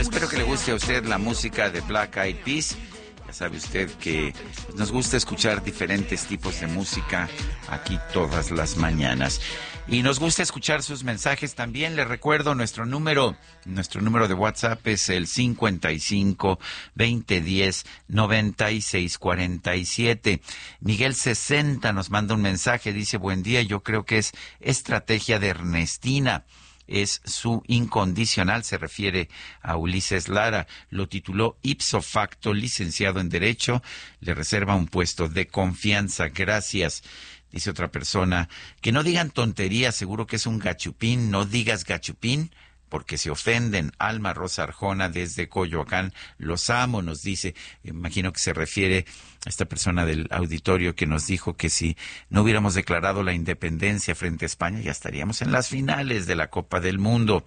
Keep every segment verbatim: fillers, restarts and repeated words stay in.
espero que le guste a usted la música de Black Eyed Peas. Ya sabe usted que nos gusta escuchar diferentes tipos de música aquí todas las mañanas. Y nos gusta escuchar sus mensajes también. Les recuerdo nuestro número, nuestro número de WhatsApp es el cincuenta y cinco, veinte diez, noventa y seis cuarenta y siete. Miguel sesenta nos manda un mensaje, dice: buen día, yo creo que es estrategia de Ernestina. Es su incondicional, se refiere a Ulises Lara. Lo tituló ipso facto, licenciado en Derecho, le reserva un puesto de confianza. Gracias. Dice otra persona, que no digan tonterías, seguro que es un gachupín, no digas gachupín, porque se ofenden. Alma Rosa Arjona desde Coyoacán, los amo, nos dice. Imagino que se refiere a esta persona del auditorio que nos dijo que si no hubiéramos declarado la independencia frente a España, ya estaríamos en las finales de la Copa del Mundo.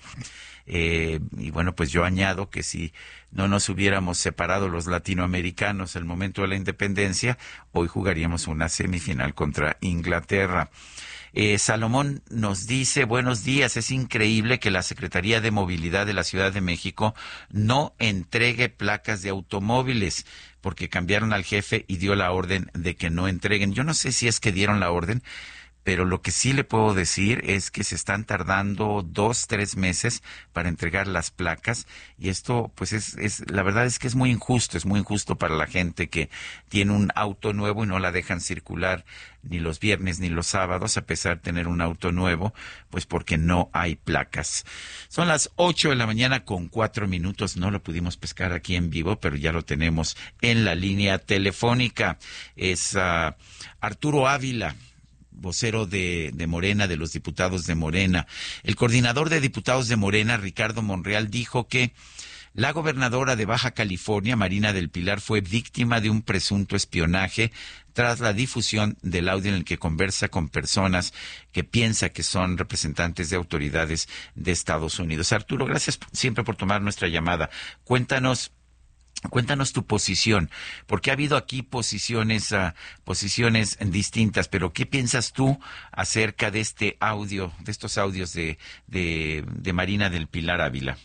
Eh, y bueno, pues yo añado que si no nos hubiéramos separado los latinoamericanos al momento de la independencia, hoy jugaríamos una semifinal contra Inglaterra. Eh, Salomón nos dice: buenos días, es increíble que la Secretaría de Movilidad de la Ciudad de México no entregue placas de automóviles, porque cambiaron al jefe y dio la orden de que no entreguen. Yo no sé si es que dieron la orden, pero lo que sí le puedo decir es que se están tardando dos, tres meses para entregar las placas, y esto, pues, es, es, la verdad es que es muy injusto, es muy injusto para la gente que tiene un auto nuevo y no la dejan circular ni los viernes ni los sábados, a pesar de tener un auto nuevo, pues porque no hay placas. Son las ocho de la mañana con cuatro minutos, no lo pudimos pescar aquí en vivo, pero ya lo tenemos en la línea telefónica. Es uh, Arturo Ávila, vocero de, de Morena, de los diputados de Morena. El coordinador de diputados de Morena, Ricardo Monreal, dijo que la gobernadora de Baja California, Marina del Pilar, fue víctima de un presunto espionaje tras la difusión del audio en el que conversa con personas que piensa que son representantes de autoridades de Estados Unidos. Arturo, gracias siempre por tomar nuestra llamada. Cuéntanos Cuéntanos tu posición, porque ha habido aquí posiciones, uh, posiciones distintas, pero ¿qué piensas tú acerca de este audio, de estos audios de, de, de Marina del Pilar Ávila?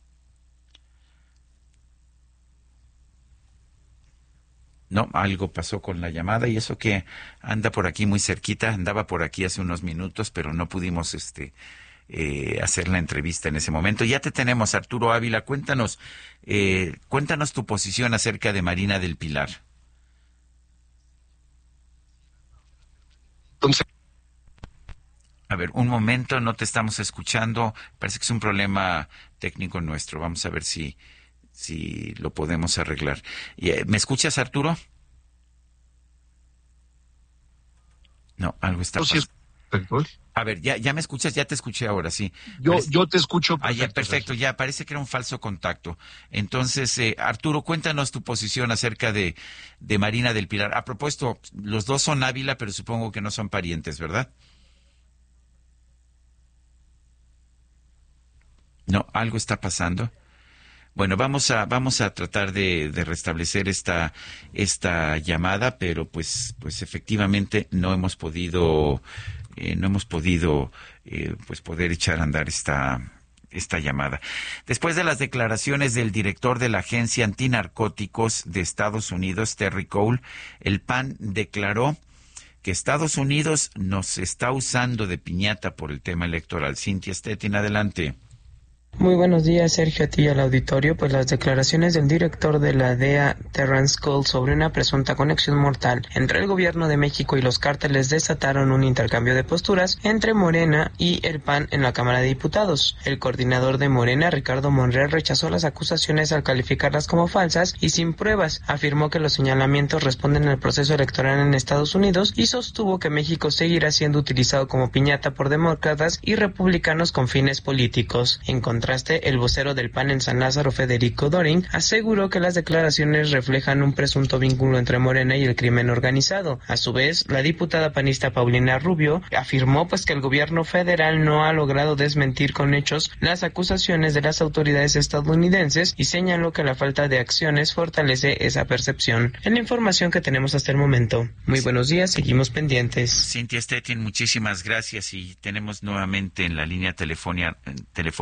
No, algo pasó con la llamada, y eso que anda por aquí muy cerquita, andaba por aquí hace unos minutos, pero no pudimos este eh, hacer la entrevista en ese momento. Ya te tenemos, Arturo Ávila. Cuéntanos, eh, cuéntanos tu posición acerca de Marina del Pilar. Entonces, a ver, un momento, no te estamos escuchando. Parece que es un problema técnico nuestro. Vamos a ver si, si lo podemos arreglar. ¿Me escuchas, Arturo? No, algo está pasando. A ver, ya, ya me escuchas, ya te escuché ahora, sí. Yo, Parece... yo te escucho perfecto. Ah, ya, perfecto, Sergio. ya, parece que era un falso contacto. Entonces, eh, Arturo, cuéntanos tu posición acerca de, de Marina del Pilar. A propósito, los dos son Ávila, pero supongo que no son parientes, ¿verdad? No, algo está pasando. Bueno, vamos a vamos a tratar de, de restablecer esta esta llamada, pero pues pues efectivamente no hemos podido eh, no hemos podido eh, pues poder echar a andar esta esta llamada. Después de las declaraciones del director de la Agencia Antinarcóticos de Estados Unidos, Terry Cole, el P A N declaró que Estados Unidos nos está usando de piñata por el tema electoral. Cintia Stettin, adelante. Muy buenos días, Sergio, a ti y al auditorio. Pues las declaraciones del director de la D E A, Terrence Cole, sobre una presunta conexión mortal entre el gobierno de México y los cárteles desataron un intercambio de posturas entre Morena y el P A N en la Cámara de Diputados. El coordinador de Morena, Ricardo Monreal, rechazó las acusaciones al calificarlas como falsas y sin pruebas. Afirmó que los señalamientos responden al proceso electoral en Estados Unidos y sostuvo que México seguirá siendo utilizado como piñata por demócratas y republicanos con fines políticos. En contraste, el vocero del P A N en San Lázaro, Federico Doring, aseguró que las declaraciones reflejan un presunto vínculo entre Morena y el crimen organizado. A su vez, la diputada panista Paulina Rubio afirmó pues que el gobierno federal no ha logrado desmentir con hechos las acusaciones de las autoridades estadounidenses y señaló que la falta de acciones fortalece esa percepción. Es la información que tenemos hasta el momento. Muy buenos días, seguimos pendientes. Cintia Stettin, muchísimas gracias, y tenemos nuevamente en la línea telefónica, telefónica Arturo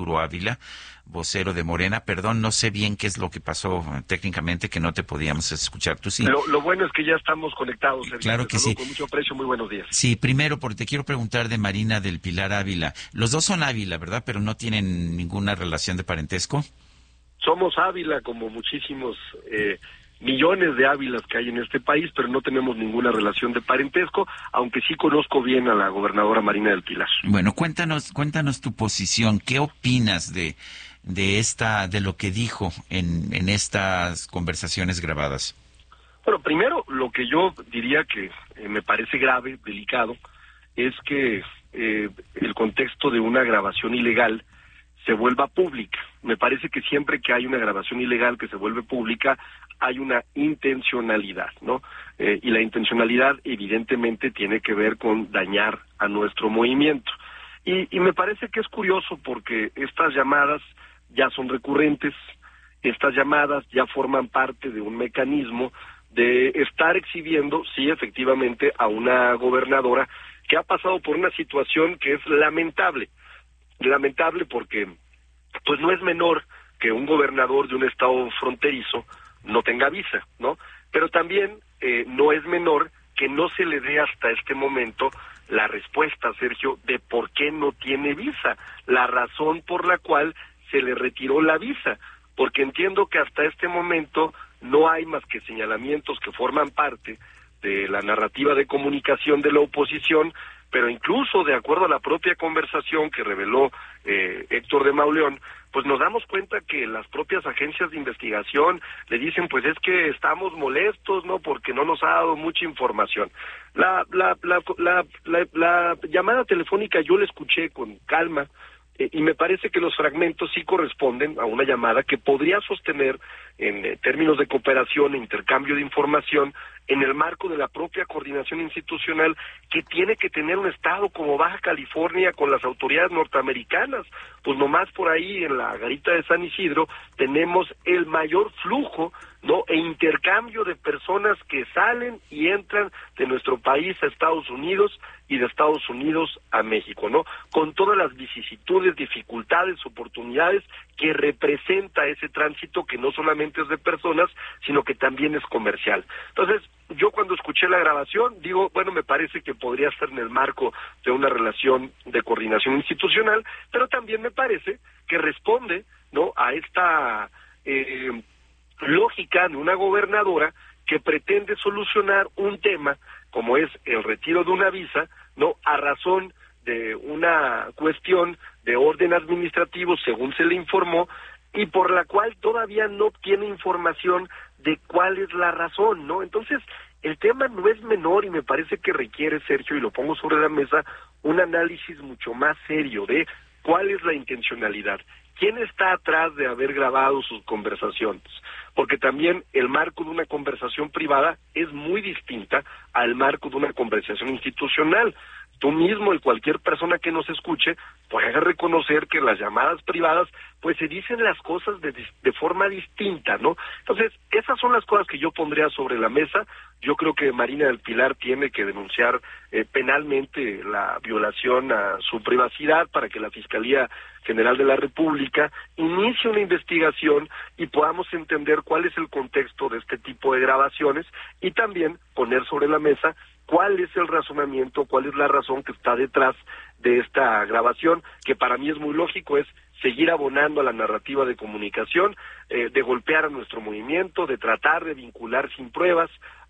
Arturo Ávila, vocero de Morena. Perdón, no sé bien qué es lo que pasó eh, técnicamente, que no te podíamos escuchar. Tú sí. Lo, lo bueno es que ya estamos conectados, Sergio. Claro que sí. Con mucho aprecio, muy buenos días. Sí, primero, porque te quiero preguntar de Marina del Pilar Ávila. Los dos son Ávila, ¿verdad? Pero no tienen ninguna relación de parentesco. Somos Ávila, como muchísimos eh, millones de Ávilas que hay en este país, pero no tenemos ninguna relación de parentesco, aunque sí conozco bien a la gobernadora Marina del Pilar. Bueno, cuéntanos, cuéntanos tu posición. ¿Qué opinas de de esta, de lo que dijo en en estas conversaciones grabadas? Bueno, primero, lo que yo diría que eh, me parece grave, delicado, es que eh, el contexto de una grabación ilegal se vuelva pública. Me parece que siempre que hay una grabación ilegal que se vuelve pública, hay una intencionalidad, ¿no? Eh, y la intencionalidad evidentemente tiene que ver con dañar a nuestro movimiento. Y, y me parece que es curioso porque estas llamadas ya son recurrentes, estas llamadas ya forman parte de un mecanismo de estar exhibiendo, sí, efectivamente, a una gobernadora que ha pasado por una situación que es lamentable. Lamentable porque pues no es menor que un gobernador de un estado fronterizo no tenga visa, ¿no? Pero también eh, no es menor que no se le dé hasta este momento la respuesta, Sergio, de por qué no tiene visa, la razón por la cual se le retiró la visa, porque entiendo que hasta este momento no hay más que señalamientos que forman parte de la narrativa de comunicación de la oposición, pero incluso de acuerdo a la propia conversación que reveló eh, Héctor de Mauleón, pues nos damos cuenta que las propias agencias de investigación le dicen, pues es que estamos molestos, ¿no?, porque no nos ha dado mucha información. La, la, la, la, la, la llamada telefónica yo la escuché con calma, eh, y me parece que los fragmentos sí corresponden a una llamada que podría sostener en eh, términos de cooperación e intercambio de información en el marco de la propia coordinación institucional que tiene que tener un estado como Baja California con las autoridades norteamericanas. Pues nomás por ahí en la garita de San Isidro tenemos el mayor flujo, ¿no?, e intercambio de personas que salen y entran de nuestro país a Estados Unidos y de Estados Unidos a México, ¿no?, con todas las vicisitudes, dificultades, oportunidades que representa ese tránsito que no solamente es de personas, sino que también es comercial. Entonces, yo cuando escuché la grabación, digo, bueno, me parece que podría estar en el marco de una relación de coordinación institucional, pero también me parece que responde, ¿no?, a esta eh, lógica de una gobernadora que pretende solucionar un tema como es el retiro de una visa, ¿no?, a razón de una cuestión de orden administrativo, según se le informó, y por la cual todavía no tiene información de cuál es la razón, ¿no? Entonces, el tema no es menor y me parece que requiere, Sergio, y lo pongo sobre la mesa, un análisis mucho más serio de cuál es la intencionalidad, quién está atrás de haber grabado sus conversaciones, porque también el marco de una conversación privada es muy distinta al marco de una conversación institucional. Tú mismo y cualquier persona que nos escuche puede reconocer que las llamadas privadas pues se dicen las cosas de, de forma distinta, ¿no? Entonces, esas son las cosas que yo pondría sobre la mesa. Yo creo que Marina del Pilar tiene que denunciar eh, penalmente la violación a su privacidad para que la Fiscalía General de la República inicie una investigación y podamos entender cuál es el contexto de este tipo de grabaciones y también poner sobre la mesa cuál es el razonamiento, cuál es la razón que está detrás de esta grabación, que para mí es muy lógico, es seguir abonando a la narrativa de comunicación, eh, de golpear a nuestro movimiento, de tratar de vincular sin pruebas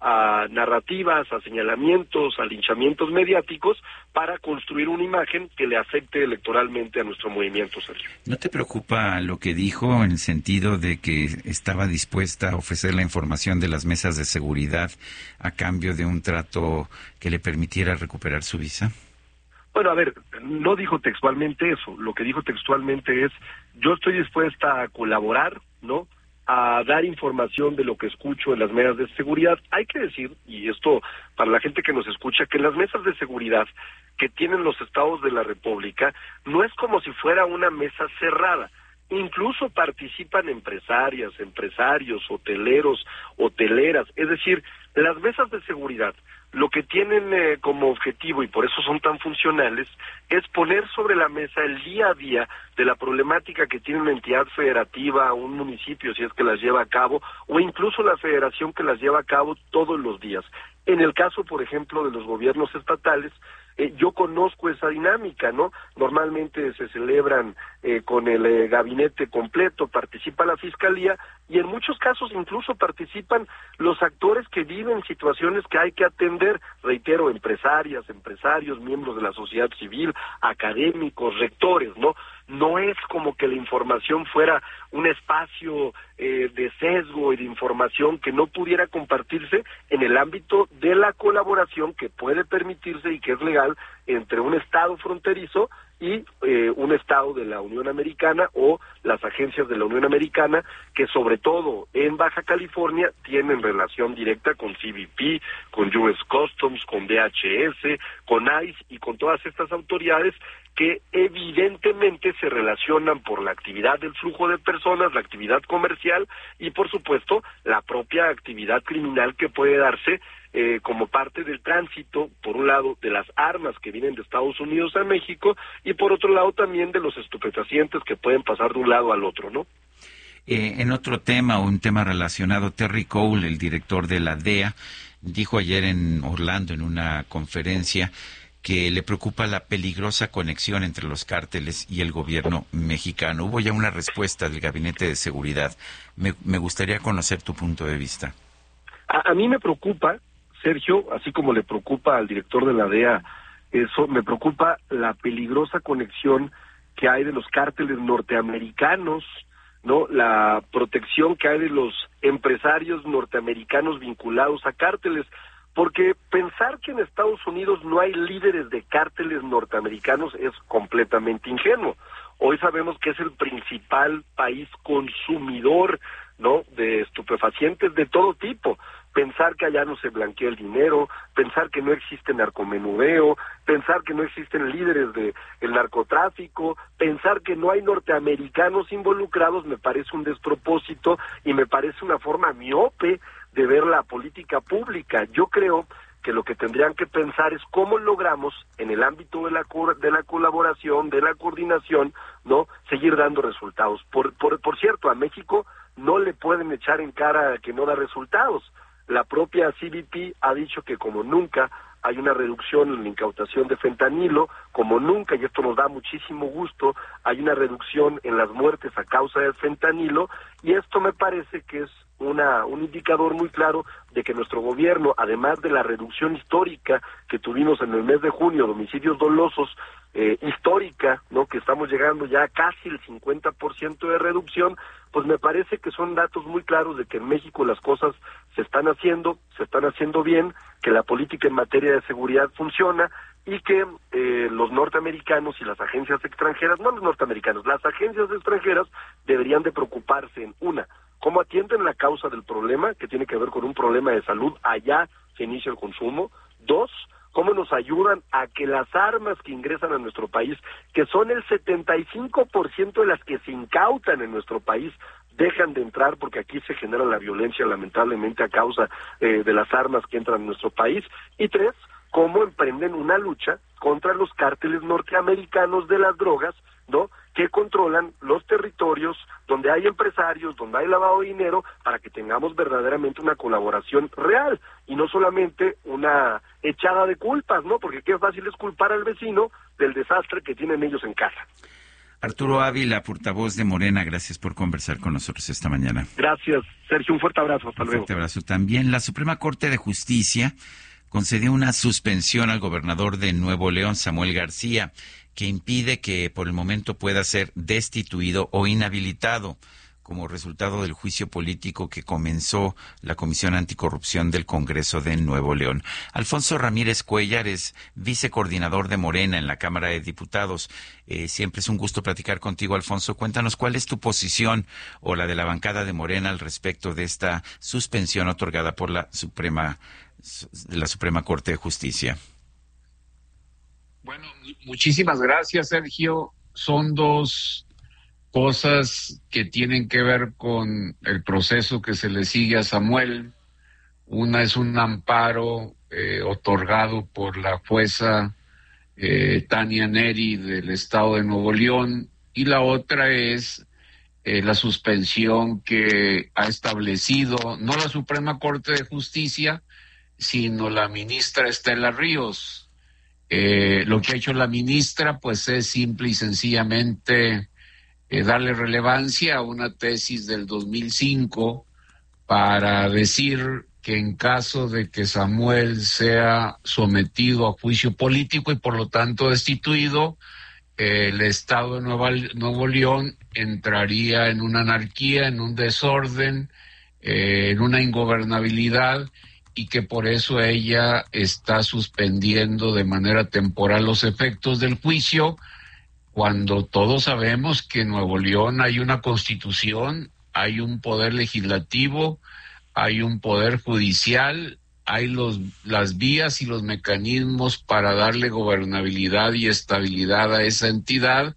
a narrativas, a señalamientos, a linchamientos mediáticos para construir una imagen que le afecte electoralmente a nuestro movimiento, Sergio. ¿No te preocupa lo que dijo en el sentido de que estaba dispuesta a ofrecer la información de las mesas de seguridad a cambio de un trato que le permitiera recuperar su visa? Bueno, a ver, no dijo textualmente eso. Lo que dijo textualmente es, yo estoy dispuesta a colaborar, ¿no?, a dar información de lo que escucho en las mesas de seguridad. Hay que decir, y esto para la gente que nos escucha, que en las mesas de seguridad que tienen los estados de la República no es como si fuera una mesa cerrada. Incluso participan empresarias, empresarios, hoteleros, hoteleras. Es decir, las mesas de seguridad lo que tienen eh, como objetivo, y por eso son tan funcionales, es poner sobre la mesa el día a día de la problemática que tiene una entidad federativa, un municipio si es que las lleva a cabo, o incluso la federación que las lleva a cabo todos los días. En el caso, por ejemplo, de los gobiernos estatales, eh, yo conozco esa dinámica, ¿no? Normalmente se celebran eh, con el eh, gabinete completo, participa la fiscalía, y en muchos casos incluso participan los actores que viven situaciones que hay que atender, reitero, empresarias, empresarios, miembros de la sociedad civil, académicos, rectores, ¿no? No es como que la información fuera un espacio eh, de sesgo y de información que no pudiera compartirse en el ámbito de la colaboración que puede permitirse y que es legal entre un Estado fronterizo y eh, un Estado de la Unión Americana o las agencias de la Unión Americana, que sobre todo en Baja California tienen relación directa con C B P, con U S Customs, con D H S, con ICE y con todas estas autoridades que evidentemente se relacionan por la actividad del flujo de personas, la actividad comercial y por supuesto la propia actividad criminal que puede darse eh, como parte del tránsito, por un lado, de las armas que vienen de Estados Unidos a México y por otro lado también de los estupefacientes que pueden pasar de un lado al otro, ¿no? Eh, en otro tema, un tema relacionado, Terry Cole, el director de la D E A, dijo ayer en Orlando en una conferencia que le preocupa la peligrosa conexión entre los cárteles y el gobierno mexicano. Hubo ya una respuesta del Gabinete de Seguridad. Me, me gustaría conocer tu punto de vista. A, a mí me preocupa, Sergio, así como le preocupa al director de la D E A, eso me preocupa la peligrosa conexión que hay de los cárteles norteamericanos, ¿no? La protección que hay de los empresarios norteamericanos vinculados a cárteles. Porque pensar que en Estados Unidos no hay líderes de cárteles norteamericanos es completamente ingenuo. Hoy sabemos que es el principal país consumidor, ¿no?, de estupefacientes de todo tipo. Pensar que allá no se blanquea el dinero, pensar que no existe narcomenudeo, pensar que no existen líderes de el narcotráfico, pensar que no hay norteamericanos involucrados me parece un despropósito y me parece una forma miope de ver la política pública. Yo creo que lo que tendrían que pensar es cómo logramos, en el ámbito de la de la colaboración, de la coordinación, ¿no?, seguir dando resultados. Por, por, por cierto, a México no le pueden echar en cara que no da resultados. La propia C B P ha dicho que como nunca hay una reducción en la incautación de fentanilo, como nunca, y esto nos da muchísimo gusto, hay una reducción en las muertes a causa del fentanilo, y esto me parece que es una un indicador muy claro de que nuestro gobierno, además de la reducción histórica que tuvimos en el mes de junio de homicidios dolosos, eh, histórica, ¿no?, que estamos llegando ya a casi el cincuenta por ciento de reducción, pues me parece que son datos muy claros de que en México las cosas se están haciendo, se están haciendo bien, que la política en materia de seguridad funciona y que eh, los norteamericanos y las agencias extranjeras, no los norteamericanos, las agencias extranjeras deberían de preocuparse en una, cómo atienden la causa del problema, que tiene que ver con un problema de salud, allá se inicia el consumo. Dos, cómo nos ayudan a que las armas que ingresan a nuestro país, que son el setenta y cinco por ciento de las que se incautan en nuestro país, dejan de entrar porque aquí se genera la violencia lamentablemente a causa eh, de las armas que entran en nuestro país. Y tres, cómo emprenden una lucha contra los cárteles norteamericanos de las drogas, ¿no?, que controlan los territorios donde hay empresarios, donde hay lavado de dinero, para que tengamos verdaderamente una colaboración real y no solamente una echada de culpas, ¿no?, porque qué fácil es culpar al vecino del desastre que tienen ellos en casa. Arturo Ávila, portavoz de Morena, gracias por conversar con nosotros esta mañana. Gracias, Sergio, un fuerte abrazo, hasta un luego. Un fuerte abrazo también. La Suprema Corte de Justicia concedió una suspensión al gobernador de Nuevo León, Samuel García, que impide que por el momento pueda ser destituido o inhabilitado como resultado del juicio político que comenzó la Comisión Anticorrupción del Congreso de Nuevo León. Alfonso Ramírez Cuellar es vicecoordinador de Morena en la Cámara de Diputados. Eh, siempre es un gusto platicar contigo, Alfonso. Cuéntanos cuál es tu posición o la de la bancada de Morena al respecto de esta suspensión otorgada por la Suprema, la Suprema Corte de Justicia. Bueno, muchísimas gracias, Sergio. Son dos cosas que tienen que ver con el proceso que se le sigue a Samuel. Una es un amparo eh, otorgado por la jueza eh, Tania Neri del Estado de Nuevo León, y la otra es eh, la suspensión que ha establecido no la Suprema Corte de Justicia, sino la ministra Estela Ríos. Eh, lo que ha hecho la ministra pues es simple y sencillamente eh, darle relevancia a una tesis del dos mil cinco para decir que en caso de que Samuel sea sometido a juicio político y por lo tanto destituido, eh, el Estado de Nueva, Nuevo León entraría en una anarquía, en un desorden, eh, en una ingobernabilidad, y que por eso ella está suspendiendo de manera temporal los efectos del juicio, cuando todos sabemos que en Nuevo León hay una constitución, hay un poder legislativo, hay un poder judicial, hay los, las vías y los mecanismos para darle gobernabilidad y estabilidad a esa entidad,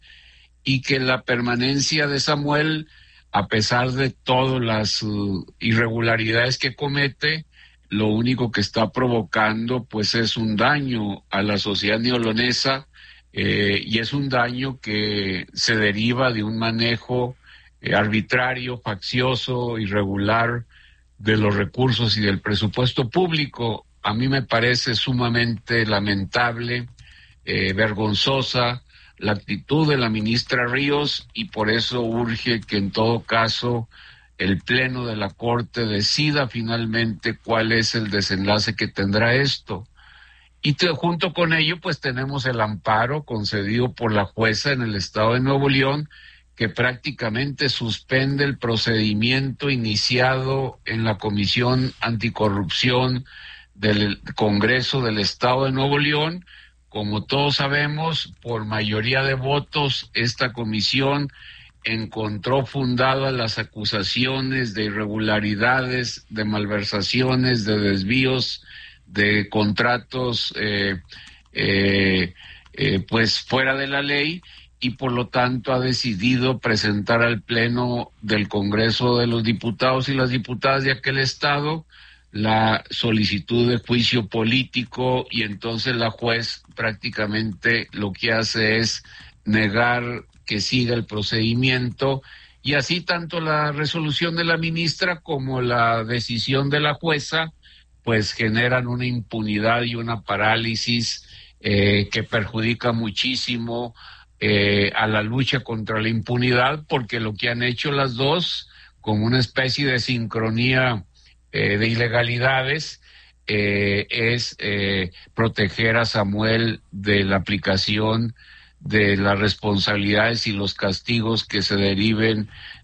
y que la permanencia de Samuel, a pesar de todas las uh, irregularidades que comete, lo único que está provocando pues es un daño a la sociedad neolonesa, eh, y es un daño que se deriva de un manejo eh, arbitrario, faccioso, irregular de los recursos y del presupuesto público. A mí me parece sumamente lamentable, eh, vergonzosa la actitud de la ministra Ríos, y por eso urge que en todo caso el Pleno de la Corte decida finalmente cuál es el desenlace que tendrá esto. Y te, junto con ello, pues tenemos el amparo concedido por la jueza en el Estado de Nuevo León, que prácticamente suspende el procedimiento iniciado en la Comisión Anticorrupción del Congreso del Estado de Nuevo León. Como todos sabemos, por mayoría de votos, esta comisión encontró fundadas las acusaciones de irregularidades, de malversaciones, de desvíos, de contratos eh, eh, eh, pues fuera de la ley, y por lo tanto ha decidido presentar al Pleno del Congreso de los Diputados y las Diputadas de aquel estado la solicitud de juicio político, y entonces la juez prácticamente lo que hace es negar que siga el procedimiento, y así tanto la resolución de la ministra como la decisión de la jueza pues generan una impunidad y una parálisis eh, que perjudica muchísimo eh, a la lucha contra la impunidad, porque lo que han hecho las dos, como una especie de sincronía eh, de ilegalidades, eh, es eh, proteger a Samuel de la aplicación de las responsabilidades y los castigos que se deriven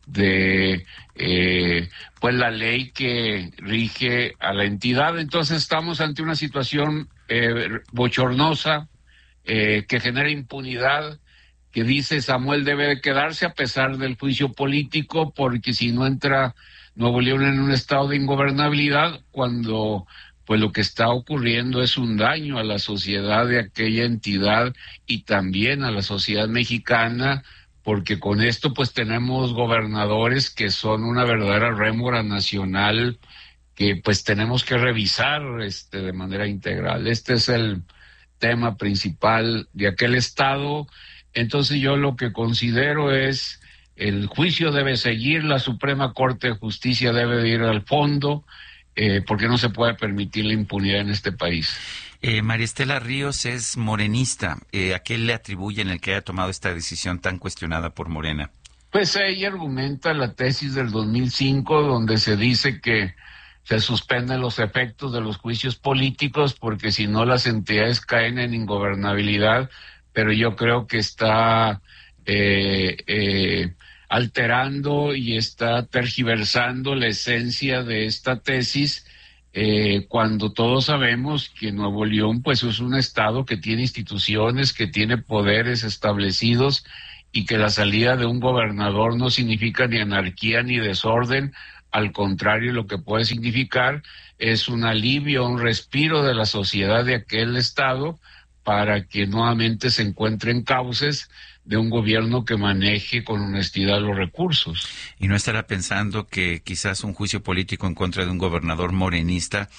de eh, pues la ley que rige a la entidad. Entonces estamos ante una situación eh, bochornosa, eh, que genera impunidad, que dice Samuel debe de quedarse a pesar del juicio político, porque si no entra Nuevo León en un estado de ingobernabilidad, cuando pues lo que está ocurriendo es un daño a la sociedad de aquella entidad y también a la sociedad mexicana, porque con esto pues tenemos gobernadores que son una verdadera rémora nacional que pues tenemos que revisar este de manera integral. Este es el tema principal de aquel estado. Entonces yo lo que considero es el juicio debe seguir, la Suprema Corte de Justicia debe ir al fondo, Eh, porque no se puede permitir la impunidad en este país. Eh, María Estela Ríos es morenista. Eh, ¿A qué le atribuyen el que haya tomado esta decisión tan cuestionada por Morena? Pues ella argumenta la tesis del dos mil cinco, donde se dice que se suspenden los efectos de los juicios políticos, porque si no las entidades caen en ingobernabilidad, pero yo creo que está eh, eh, alterando y está tergiversando la esencia de esta tesis, eh, cuando todos sabemos que Nuevo León pues es un estado que tiene instituciones, que tiene poderes establecidos, y que la salida de un gobernador no significa ni anarquía ni desorden. Al contrario, lo que puede significar es un alivio, un respiro de la sociedad de aquel estado, para que nuevamente se encuentren cauces de un gobierno que maneje con honestidad los recursos. ¿Y no estará pensando que quizás un juicio político en contra de un gobernador morenista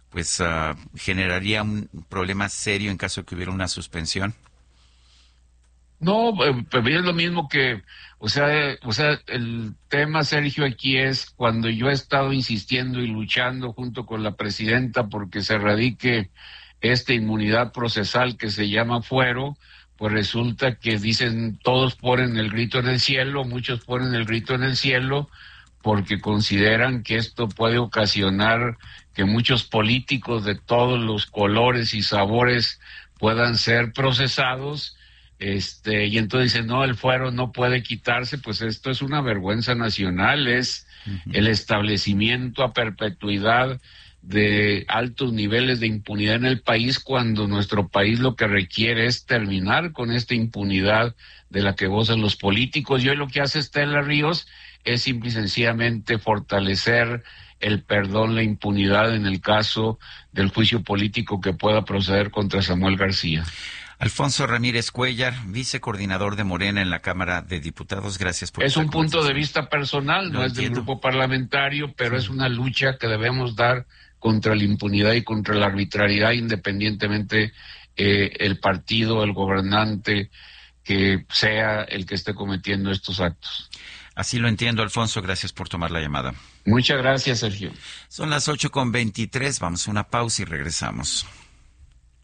pues uh, generaría un problema serio en caso de que hubiera una suspensión. No, pues es lo mismo que, o sea, o sea, el tema, Sergio, aquí es cuando yo he estado insistiendo y luchando junto con la presidenta porque se radique esta inmunidad procesal que se llama fuero, pues resulta que dicen, todos ponen el grito en el cielo, muchos ponen el grito en el cielo, porque consideran que esto puede ocasionar que muchos políticos de todos los colores y sabores puedan ser procesados, este, y entonces dicen, no, el fuero no puede quitarse. Pues esto es una vergüenza nacional, es uh-huh. el establecimiento a perpetuidad de altos niveles de impunidad en el país, cuando nuestro país lo que requiere es terminar con esta impunidad de la que gozan los políticos. Y hoy lo que hace Estela Ríos es simple y sencillamente fortalecer el perdón, la impunidad en el caso del juicio político que pueda proceder contra Samuel García. Alfonso Ramírez Cuéllar, vicecoordinador de Morena en la Cámara de Diputados, gracias por Es un punto de vista personal, no es del grupo parlamentario, pero sí. Es una lucha que debemos dar contra la impunidad y contra la arbitrariedad, independientemente eh, el partido, el gobernante, que sea el que esté cometiendo estos actos. Así lo entiendo, Alfonso, gracias por tomar la llamada. Muchas gracias, Sergio. Son las ocho con veintitrés, vamos a una pausa y regresamos.